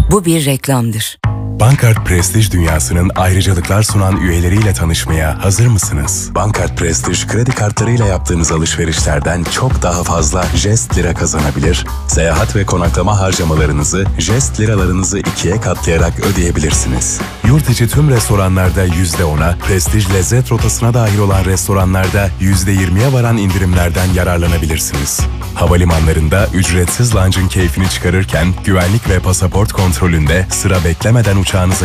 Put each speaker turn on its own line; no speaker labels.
Bu bir reklamdır.
Bankart Prestij dünyasının ayrıcalıklar sunan üyeleriyle tanışmaya hazır mısınız? Bankart Prestij kredi kartlarıyla yaptığınız alışverişlerden çok daha fazla Jest Lira kazanabilir, seyahat ve konaklama harcamalarınızı Jest Liralarınızı 2'ye katlayarak ödeyebilirsiniz. Yurt içi tüm restoranlarda %10'a, Prestij lezzet rotasına dahil olan restoranlarda %20'ye varan indirimlerden yararlanabilirsiniz. Havalimanlarında ücretsiz lounge'ın keyfini çıkarırken güvenlik ve pasaport kontrolünde sıra beklemeden uçağınıza